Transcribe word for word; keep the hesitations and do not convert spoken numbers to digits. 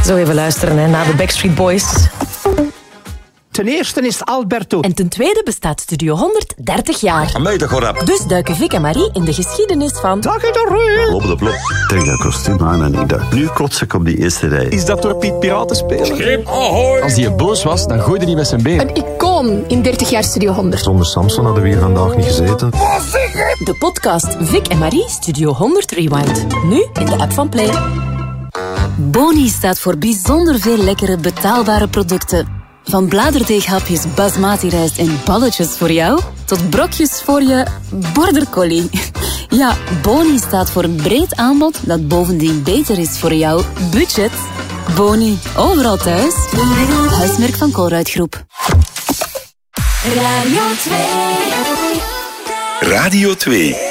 Zo even luisteren hè, naar de Backstreet Boys. Ten eerste is het Alberto. En ten tweede bestaat Studio honderd dertig jaar. Amai, dat gaat rap. Dus duiken Vic en Marie in de geschiedenis van... Dag je de Plop de plop. Trek dat kostuum aan en ik dacht, nu klots ik op die eerste rij. Is dat door Piet Piraten spelen? Schip ahoy. Als hij boos was, dan gooide hij met zijn been. Een icoon in dertig jaar Studio honderd. Zonder Samson hadden we hier vandaag niet gezeten. De podcast Vic en Marie Studio honderd Rewind. Nu in de app van Play. Boni staat voor bijzonder veel lekkere betaalbare producten. Van bladerdeeghapjes basmati rijst en balletjes voor jou, tot brokjes voor je border collie. Ja, Boni staat voor een breed aanbod dat bovendien beter is voor jouw budget. Boni, overal thuis. Huismerk van Colruyt Groep. Radio twee. Radio twee.